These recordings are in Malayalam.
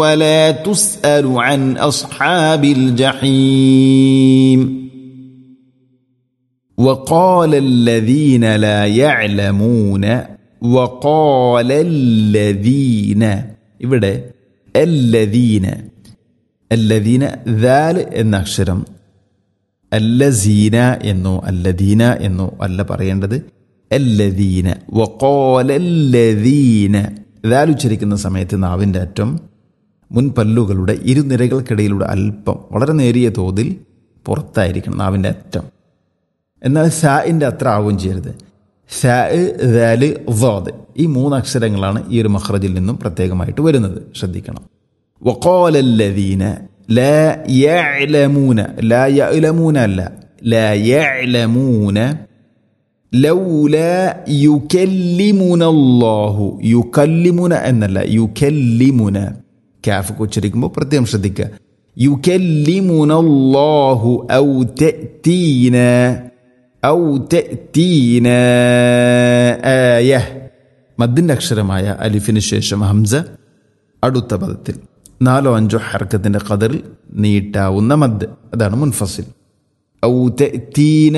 ولا تسأل عن أصحاب الجحيم وقال الذين لا يعلمون وقال الذين ഇവിടെ الذين ذال എന്ന അക്ഷരം അല്ലസീന എന്നോ അല്ലദീന എന്നോ അല്ല പറയേണ്ടത് الذين وقال الذين ذال ഉച്ചരിക്കുന്ന സമയത്ത് നാവിൻ്റെ അറ്റം മുൻപല്ലുകളുടെ ഇരുനിരകൾക്കിടയിലൂടെ അല്പം വളരെ നേരിയ തോതിൽ പുറത്തായിരിക്കണം നാവിൻ്റെ അറ്റം. എന്നാൽ സാഇൻ്റെ അത്ര ആവുകയും ചെയ്യരുത്. സാ ദാല് ളാദ് ഈ മൂന്ന് അക്ഷരങ്ങളാണ് ഈ ഒരു മഖ്റജിൽ നിന്നും പ്രത്യേകമായിട്ട് വരുന്നത്, ശ്രദ്ധിക്കണം. വഖാല الذين لا يعلمون لا يعلمون അല്ല لا يعلمون لولا يكلمنا الله يكلمنا എന്നല്ല يكلمنا കാഫ് ഉച്ചരിക്കുമ്പോൾ പ്രത്യേകം ശ്രദ്ധിക്കുക. يكلمنا الله أو تأتينا آية മദ്ദിൻ്റെ അക്ഷരമായ അലിഫിന് ശേഷം ഹംസ അടുത്ത പദത്തിൽ 4-5 ഹർക്കത്തിൻ്റെ ഖദറിൽ നീട്ടാവുന്ന മദ്, അതാണ് മുൻഫസിൽ. ഔ തഅതീന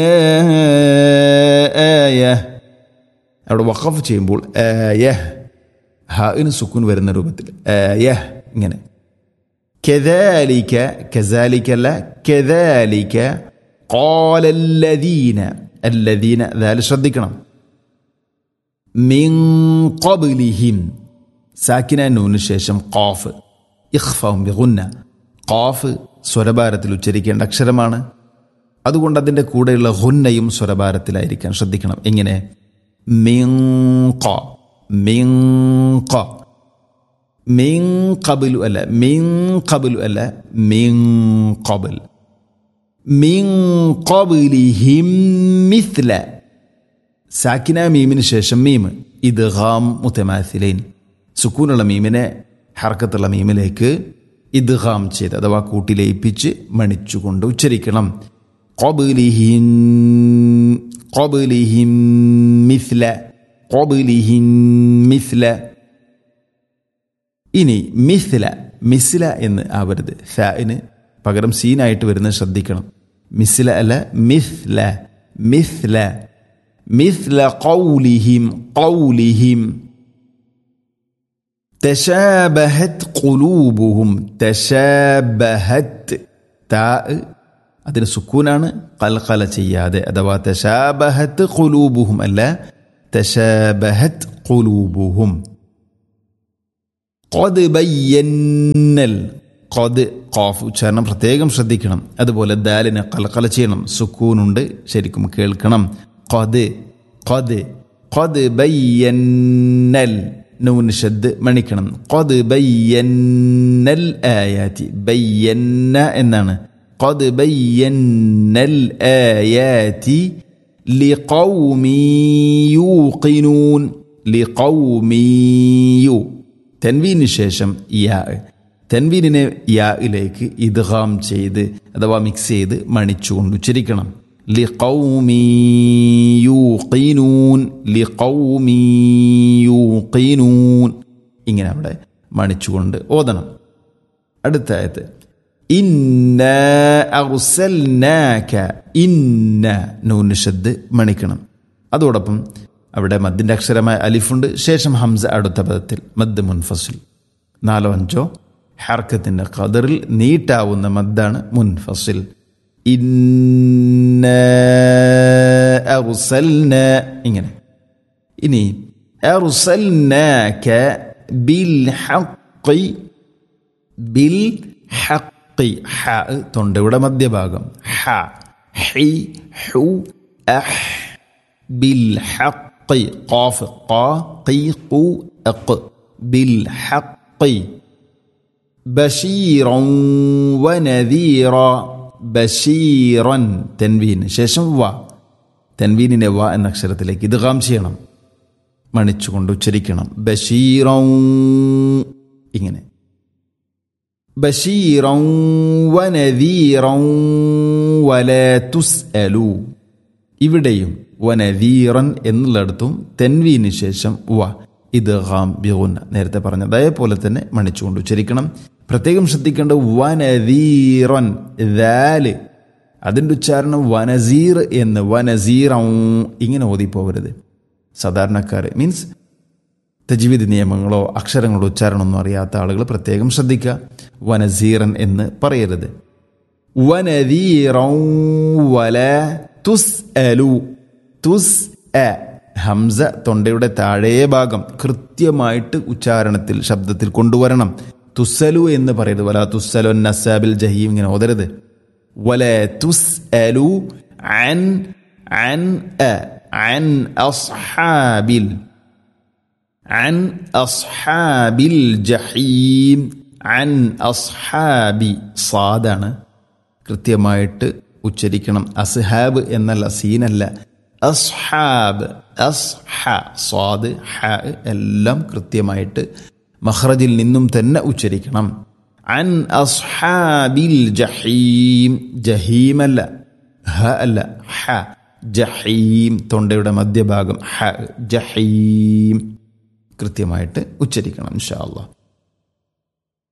ആയ അവിടെ വഖഫ് ചെയ്യുമ്പോൾ ആയ ഹാഇന് സുക്കൂൻ വരുന്ന രൂപത്തിൽ ആയ ഇങ്ങനെ. കദാലിക അല്ല കദാലിക ഖാല الذين ദാൽ ശ്രദ്ധിക്കണം. മിൻ ഖബ്ലിഹിം സാക്കിന നൂന് ശേഷം ഖാഫ് ഇഖ്ഫാഉം ബിഗുന്ന. ഖാഫ് സ്വരഭാരത്തിൽ ഉച്ചരിക്കേണ്ട അക്ഷരമാണ്, അതുകൊണ്ട് അതിൻ്റെ കൂടെയുള്ള ഗുന്നയും സ്വരഭാരത്തിലായിരിക്കാൻ ശ്രദ്ധിക്കണം. എങ്ങനെ? മിൻ ഖ മിൻ ഖ മിൻ ഖബ്ലു അല്ല മിൻ ഖബ്ലു അല്ല മിൻ ഖബ്ൽ. മിൻ ഖബ്ലിഹിം മിസ്ല സാക്കിന മീമിന് ശേഷം മീം ഇദ്ഗാം മുതമാസിലൈൻ സുക്കൂനുള്ള മീമിനെ ഹർക്കത്തുള്ള മീമിലേക്ക് ഇദ്ഗാം ചെയ്ത് അഥവാ കൂട്ടിലയിപ്പിച്ച് മണിച്ചുകൊണ്ട് ഉച്ചരിക്കണം. ഖബ്ലിഹിം മിസ്ല ഖബ്ലിഹിം മിസ്ല. ഇനി മിസ്ല എന്ന് ആവരുത്, ഫാഇന് പകരം സീനായിട്ട് വരുന്നത് ശ്രദ്ധിക്കണം. മിസ്ല അല്ല മിസ്ല മിസ്ല ഖൗലിഹിം തശാബഹത് ഖുലൂബുഹും തശാബഹത് താ അതിന് സുക്കൂനാണ്, ഖൽഖല ചെയ്യാതെ. അഥവാ തശാബഹത് ഖുലൂബുഹും അല്ല തശാബഹത് ഖുലൂബുഹും. ഖദ് ബയ്യന്നൽ ഖദ് ഖാഫ് ഉച്ചാരണം പ്രത്യേകം ശ്രദ്ധിക്കണം. അതുപോലെ ദാലിനെ ഖൽഖല ചെയ്യണം, സുക്കൂനുണ്ട്, ശരിക്കും കേൾക്കണം. ഖദ് ബയ്യന്നൽ നൂൻ ഷദ് മണിക്കണം. ഖദ് ബയ്യന്നൽ ആയാതി ബയ്യന്ന എന്നാണ്. ഖദ് ബയ്യന്നൽ ആയാതി ലിഖൗമി യൂഖിനൂൻ ലിഖൗമി യു തൻവീന് ശേഷം യാ തൻവീനിനെ യായിലേക്ക് ഇദ്ഗാം ചെയ്ത് അഥവാ മിക്സ് ചെയ്ത് മണിച്ചുകൊണ്ട് ഉച്ചരിക്കണം. ലിഖൗമി യൂഖിനൂൻ ലിഖൗമി യൂഖിനൂൻ ഇങ്ങനെ അവിടെ മണിച്ചുകൊണ്ട് ഓതണം. അടുത്ത ആയത്ത് ഇന്നാ അർസൽനാക ഇന്ന നൂൻ ഷദ് മണിക്കണം. അതോടൊപ്പം അവിടെ മദ്ദിൻ്റെ അക്ഷരമായ അലിഫുണ്ട്, ശേഷം ഹംസ അടുത്ത പദത്തിൽ മദ് മുൻഫസിൽ. 4-5 ഹർക്കത്തിൻ്റെ ഖദറിൽ നീട്ടാവുന്ന മദ്ദാണ് മുൻഫസിൽ. ഇന്നാ അർസൽന ഇങ്ങനെ. ഇനി അർസൽനാക ബിൽ ഹഖ് ഹ തൊണ്ടയുടെ മധ്യഭാഗം ഹ ഹി ഹു അഹ് ബിൽ ഹഖ് ഖാഫ് ഖ ഖി ഖു അഖ് ബിൽ ഹഖ് ബശീറൻ വനദീറ ബശീറൻ തൻവീൻ ശേഷം വ തൻവീനിനെ വ എന്ന അക്ഷരത്തിലേക്ക് ഇദ്ഗാം ചെയ്യണം, മണിച്ചുകൊണ്ട് ഉച്ചരിക്കണം. ബശീറൻ ഇങ്ങനെ. ബശീറൻ വനദീറൻ വലാ തുസ്അലു. ഇവിടെയും വനദീറൻ എന്നുള്ളിടത്തും തൻവീന് ശേഷം വ ഇദ്ഗാം ബിഗുന്ന, നേരത്തെ പറഞ്ഞ അതേപോലെ തന്നെ മണിച്ചുകൊണ്ട് ഉച്ചരിക്കണം. പ്രത്യേകം ശ്രദ്ധിക്കേണ്ട വനദീറൻ, ദാല് അതിൻ്റെ ഉച്ചാരണം വനസീർ എന്ന്, വനസീറ ഇങ്ങനെ ഓതിപ്പോകരുത്. സാധാരണക്കാർ മീൻസ് തജ്വീദ് നിയമങ്ങളോ അക്ഷരങ്ങളോ ഉച്ചാരണമൊന്നും അറിയാത്ത ആളുകൾ പ്രത്യേകം ശ്രദ്ധിക്കുക. വനസീറൻ എന്ന് പറയരുത്. വനദീറൻ വല തുസ്അലു, തുസ് എ ഹംസ തൊണ്ടയുടെ താഴേ ഭാഗം കൃത്യമായിട്ട് ഉച്ചാരണത്തിൽ ശബ്ദത്തിൽ കൊണ്ടുവരണം. തുസ്സലു എന്ന് പറയരുത്. വല തുസ്സലു നസാബിൽ ജഹീം ഇങ്ങനെ ഓതരുത്. വല തുസ്അലു അൻ അൻ അൻ അസ്ഹാബിൽ അൻ അസ്ഹാബിൽ ജഹീം, അൻ അസ്ഹാബി സാദാണ്, കൃത്യമായിട്ട് ഉച്ചരിക്കണം. അസ്ഹാബ് എന്നല്ല, സീനല്ല, അസ്ഹാബ്, അസ്ഹ സ്വാദ് ഹ എല്ലാം കൃത്യമായിട്ട് മഖ്റജിൽ നിന്നും തന്നെ ഉച്ചരിക്കണം. അൻ അസ്ഹാബിൽ ജഹീം, ജഹീമല്ല, ഹ അല്ല, ഹ, ജഹീം തൊണ്ടയുടെ മധ്യഭാഗം ഹ, ജഹീം കൃത്യമായിട്ട് ഉച്ചരിക്കണം ഇൻഷാ അല്ലാഹ്.